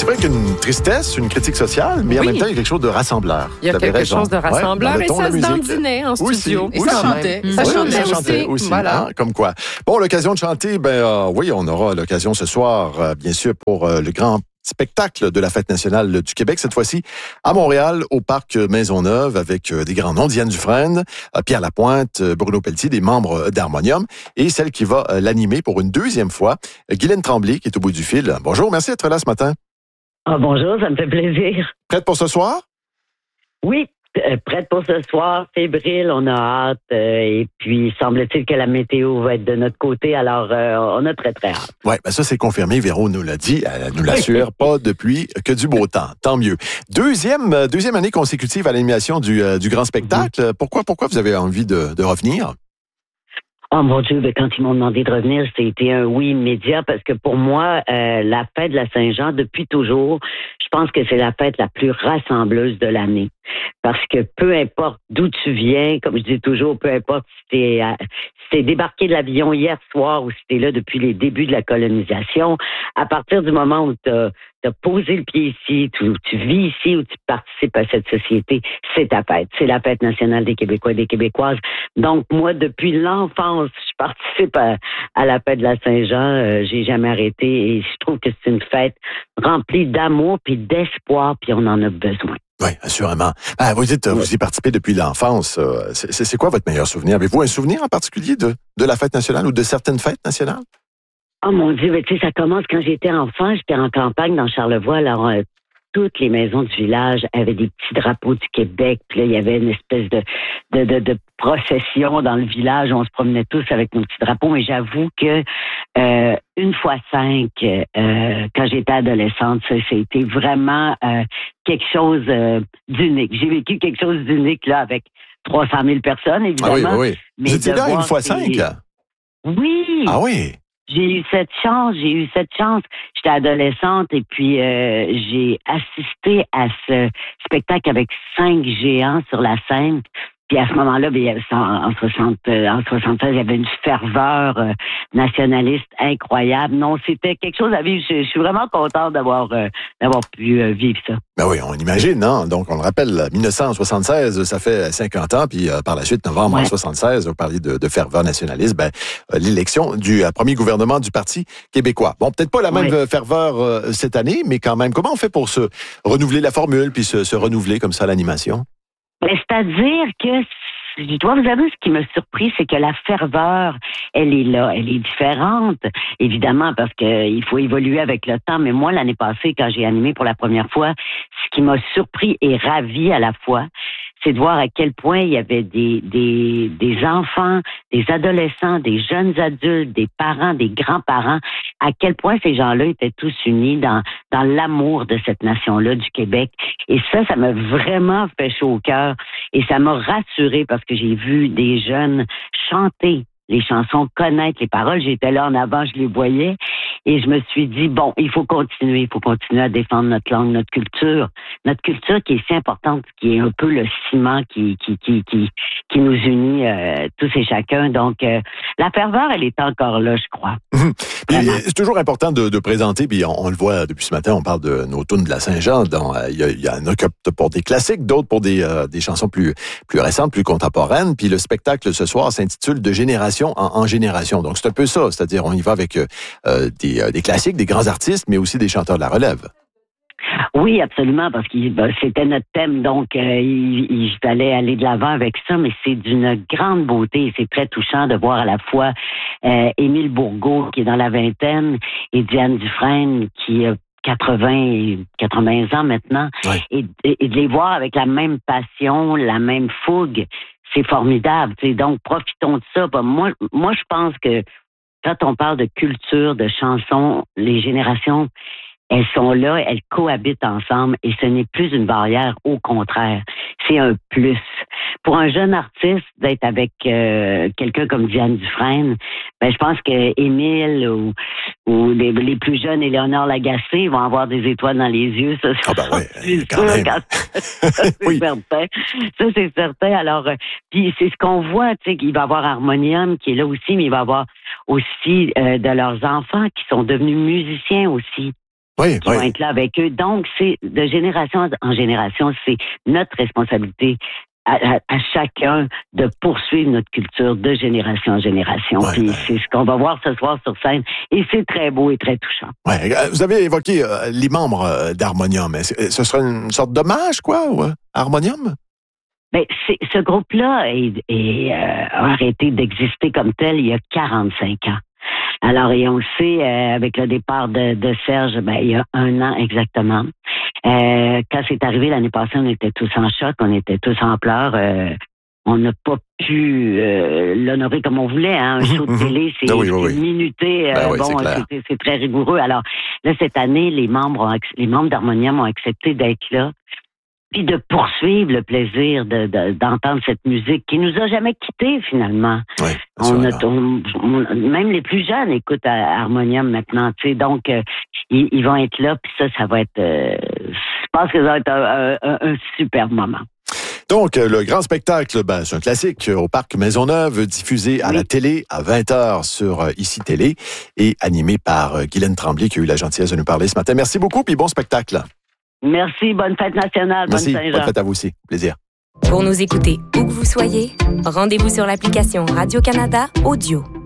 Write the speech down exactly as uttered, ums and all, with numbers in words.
C'est vrai qu'une tristesse, une critique sociale, mais oui. en même temps, il y a quelque chose de rassembleur. Il y a quelque raison. chose de rassembleur, ouais, et ça se dandinait en studio. Aussi, et ça chantait. Mmh. Ça oui, chantait, ça chantait aussi. aussi voilà. hein, comme quoi. Bon, l'occasion de chanter, ben euh, oui, on aura l'occasion ce soir, euh, bien sûr, pour euh, le grand spectacle de la Fête nationale du Québec, cette fois-ci à Montréal, au Parc Maisonneuve, avec euh, des grands noms, Diane Dufresne, euh, Pierre Lapointe, euh, Bruno Pelletier, des membres d'Harmonium, et celle qui va euh, l'animer pour une deuxième fois, euh, Guylaine Tremblay, qui est au bout du fil. Bonjour, merci d'être là ce matin. Ah, bonjour, ça me fait plaisir. Prête pour ce soir? Oui, euh, prête pour ce soir, fébrile, on a hâte, euh, et puis semble-t-il que la météo va être de notre côté, alors euh, on a très très hâte. Oui, ben ça c'est confirmé, Véro nous l'a dit, elle nous l'assure, pas de pluie, que du beau temps, tant mieux. Deuxième, deuxième année consécutive à l'animation du, euh, du grand spectacle, pourquoi, pourquoi vous avez envie de, de revenir? Oh mon Dieu, ben quand ils m'ont demandé de revenir, c'était un oui immédiat parce que pour moi, euh, la fête de la Saint-Jean, depuis toujours, je pense que c'est la fête la plus rassembleuse de l'année. Parce que peu importe d'où tu viens, comme je dis toujours, peu importe si t'es, euh, si t'es débarqué de l'avion hier soir ou si t'es là depuis les débuts de la colonisation, à partir du moment où t'as, t'as posé le pied ici, tu, tu vis ici, où tu participes à cette société, c'est ta fête. C'est la fête nationale des Québécois et des Québécoises. Donc moi, depuis l'enfance, je participe à, à la fête de la Saint-Jean. Euh, j'ai jamais arrêté et je trouve que c'est une fête remplie d'amour puis d'espoir, puis on en a besoin. Oui, assurément. Ah, vous dites, vous y participez depuis l'enfance. C'est, c'est, c'est quoi votre meilleur souvenir? Avez-vous un souvenir en particulier de, de la fête nationale ou de certaines fêtes nationales? Oh mon Dieu, mais tu sais, ça commence quand j'étais enfant. J'étais en campagne dans Charlevoix. Alors, euh, toutes les maisons du village avaient des petits drapeaux du Québec. Puis là, il y avait une espèce de, de, de, de procession dans le village. On se promenait tous avec nos petits drapeaux. Mais j'avoue que euh, une fois cinq, euh, quand j'étais adolescente, ça, c'était vraiment euh, quelque chose euh, d'unique. J'ai vécu quelque chose d'unique là avec trois cent mille personnes, évidemment. Ah oui, oui, oui. Mais vous étiez là une fois cinq? Oui! Ah oui! J'ai eu cette chance, j'ai eu cette chance. J'étais adolescente et puis euh, j'ai assisté à ce spectacle avec cinq géants sur la scène. Puis à ce moment-là, bien, en, soixante, en soixante-seize, il y avait une ferveur euh, nationaliste incroyable. Non, c'était quelque chose à vivre. Je, je suis vraiment contente d'avoir euh, d'avoir pu euh, vivre ça. Ben oui, on imagine, non? Donc, on le rappelle, dix-neuf cent soixante-seize, ça fait cinquante ans, puis euh, par la suite, novembre ouais. soixante-seize, vous parliez de, de ferveur nationaliste, ben, euh, l'élection du euh, premier gouvernement du Parti québécois. Bon, peut-être pas la même ouais. ferveur euh, cette année, mais quand même, comment on fait pour se renouveler la formule, puis se, se renouveler comme ça l'animation? Ben, c'est-à-dire que, je dois vous avouer, ce qui m'a surpris, c'est que la ferveur, elle est là, elle est différente, évidemment, parce que il faut évoluer avec le temps. Mais moi, l'année passée, quand j'ai animé pour la première fois, ce qui m'a surpris et ravi à la fois, c'est de voir à quel point il y avait des, des, des enfants, des adolescents, des jeunes adultes, des parents, des grands-parents, à quel point ces gens-là étaient tous unis dans, dans l'amour de cette nation-là, du Québec. Et ça, ça m'a vraiment fait chaud au cœur. Et ça m'a rassurée parce que j'ai vu des jeunes chanter les chansons, connaître les paroles. J'étais là en avant, je les voyais. Et je me suis dit, bon, il faut continuer, il faut continuer à défendre notre langue, notre culture. Notre culture qui est si importante, qui est un peu le ciment qui qui qui qui, qui nous unit euh, tous et chacun. Donc, euh, la ferveur, elle est encore là, je crois. Puis, c'est toujours important de, de présenter, puis on, on le voit depuis ce matin, on parle de nos tunes de la Saint-Jean. Il y, y en a qui optent pour des classiques, d'autres pour des, euh, des chansons plus, plus récentes, plus contemporaines. Puis le spectacle ce soir s'intitule « De génération en, en génération ». Donc, c'est un peu ça, c'est-à-dire on y va avec euh, des, euh, des classiques, des grands artistes, mais aussi des chanteurs de la relève. Oui, absolument, parce que ben, c'était notre thème, donc euh, il, il fallait aller de l'avant avec ça, mais c'est d'une grande beauté et c'est très touchant de voir à la fois euh, Émile Bourgault, qui est dans la vingtaine, et Diane Dufresne, qui a quatre-vingts, quatre-vingts ans maintenant, ouais. et, et de les voir avec la même passion, la même fougue, c'est formidable. T'sais. Donc, profitons de ça. Ben, moi, moi, je pense que quand on parle de culture, de chansons, les générations, elles sont là, elles cohabitent ensemble et ce n'est plus une barrière, au contraire, c'est un plus. Pour un jeune artiste, d'être avec euh, quelqu'un comme Diane Dufresne, ben, je pense que Émile ou, ou les, les plus jeunes, Éléonore Lagacé, vont avoir des étoiles dans les yeux. Ça, ah ben ouais, quand sûr, même. Quand, ça, c'est oui. certain. Ça, c'est certain. Alors, euh, puis c'est ce qu'on voit, tu sais, qu'il va y avoir Harmonium qui est là aussi, mais il va y avoir aussi euh, de leurs enfants qui sont devenus musiciens aussi. oui, qui oui. vont être là avec eux. Donc, c'est de génération en génération, c'est notre responsabilité à, à, à chacun de poursuivre notre culture de génération en génération. Ouais, Puis ben... c'est ce qu'on va voir ce soir sur scène. Et c'est très beau et très touchant. Ouais. Vous avez évoqué euh, les membres euh, d'Harmonium. Ce serait une sorte d'hommage, quoi, ou, euh, Harmonium? Ben, c'est, ce groupe-là est, est, euh, a arrêté d'exister comme tel il y a quarante-cinq ans. Alors, et on le sait, euh, avec le départ de, de Serge, ben, il y a un an exactement. Euh, quand c'est arrivé l'année passée, on était tous en choc, on était tous en pleurs. Euh, on n'a pas pu euh, l'honorer comme on voulait. Hein. Un mmh, show de télé, c'est, ah oui, oui, c'est minuté. Euh, ben oui, bon, c'est, c'est, c'est très rigoureux. Alors, là, cette année, les membres, ont, les membres d'Harmonium ont accepté d'être là. Puis de poursuivre le plaisir de, de, d'entendre cette musique qui nous a jamais quittés, finalement. Oui, on a, on, on, même les plus jeunes écoutent à Harmonium maintenant, tu sais. Donc, euh, ils, ils vont être là, puis ça, ça va être... Euh, je pense que ça va être un, un, un super moment. Donc, le grand spectacle, ben, c'est un classique au Parc Maisonneuve, diffusé à oui. la télé à vingt heures sur euh, Ici Télé et animé par euh, Guylaine Tremblay, qui a eu la gentillesse de nous parler ce matin. Merci beaucoup, puis bon spectacle. Merci, bonne fête nationale, Merci, bonne Saint-Jean. Bonne fête à vous aussi, plaisir. Pour nous écouter où que vous soyez, rendez-vous sur l'application Radio-Canada Audio.